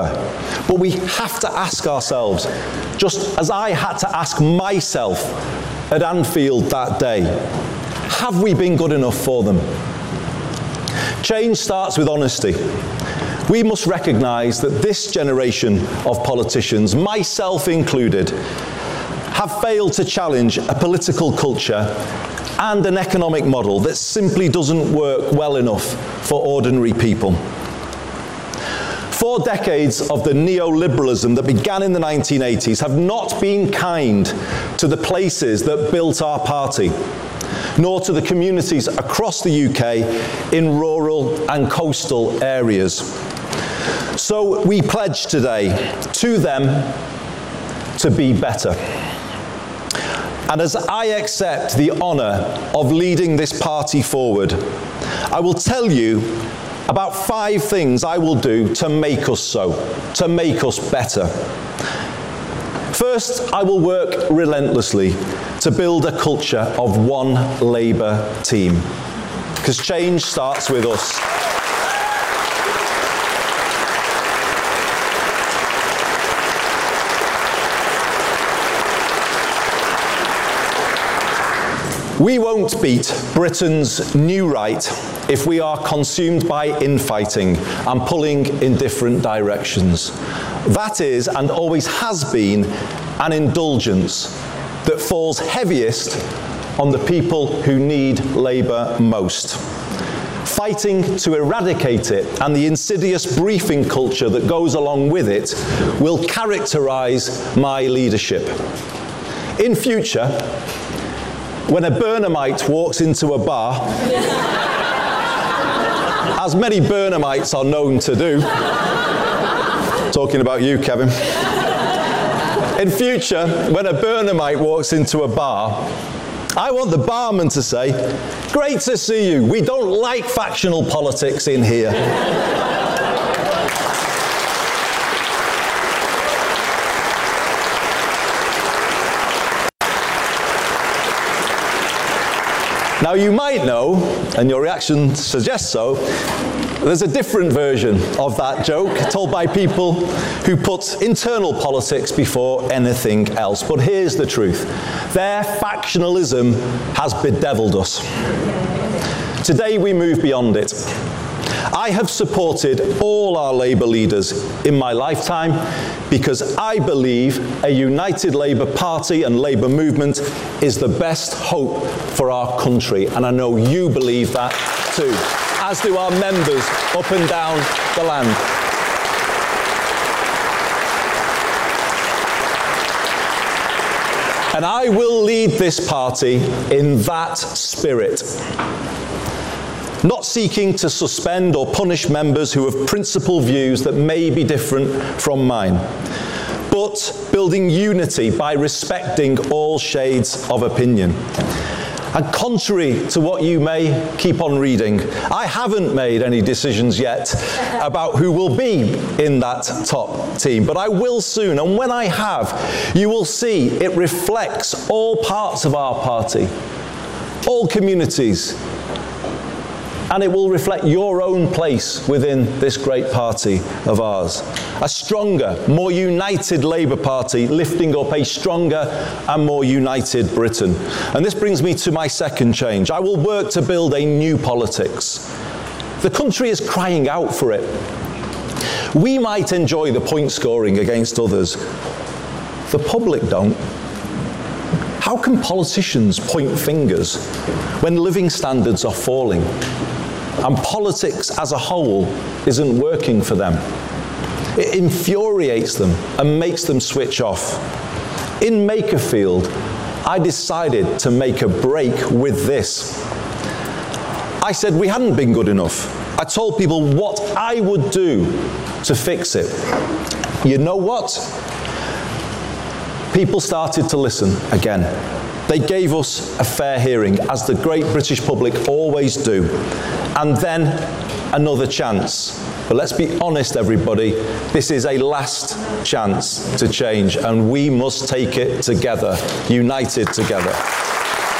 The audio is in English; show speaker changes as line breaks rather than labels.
Labour. But we have to ask ourselves, just as I had to ask myself at Anfield that day, have we been good enough for them? Change starts with honesty. We must recognise that this generation of politicians, myself included, have failed to challenge a political culture and an economic model that simply doesn't work well enough for ordinary people. 4 decades of the neoliberalism that began in the 1980s have not been kind to the places that built our party, nor to the communities across the UK in rural and coastal areas. So we pledge today to them to be better. And as I accept the honour of leading this party forward, I will tell you about 5 things I will do to make us so, to make us better. First, I will work relentlessly to build a culture of one Labour team, because change starts with us. We won't beat Britain's new right if we are consumed by infighting and pulling in different directions. That is, and always has been, an indulgence that falls heaviest on the people who need Labour most. Fighting to eradicate it and the insidious briefing culture that goes along with it will characterise my leadership. In future, when a Burnhamite walks into a bar, as many Burnhamites are known to do, talking about you, Kevin. In future, when a Burnhamite walks into a bar, I want the barman to say, "Great to see you. We don't like factional politics in here." Now you might know, and your reaction suggests so, there's a different version of that joke told by people who put internal politics before anything else. But here's the truth. Their factionalism has bedeviled us. Today we move beyond it. I have supported all our Labour leaders in my lifetime because I believe a united Labour Party and Labour movement is the best hope for our country, and I know you believe that too, as do our members up and down the land. And I will lead this party in that spirit. Not seeking to suspend or punish members who have principal views that may be different from mine, but building unity by respecting all shades of opinion. And contrary to what you may keep on reading, I haven't made any decisions yet about who will be in that top team, but I will soon. And when I have, you will see it reflects all parts of our party, all communities, and it will reflect your own place within this great party of ours. A stronger, more united Labour Party lifting up a stronger and more united Britain. And this brings me to my second change. I will work to build a new politics. The country is crying out for it. We might enjoy the point scoring against others. The public don't. How can politicians point fingers when living standards are falling and politics as a whole isn't working for them? It infuriates them and makes them switch off. In Makerfield, I decided to make a break with this. I said we hadn't been good enough. I told people what I would do to fix it. You know what? People started to listen again. They gave us a fair hearing, as the great British public always do. And then another chance. But let's be honest, everybody, this is a last chance to change, and we must take it together, united together.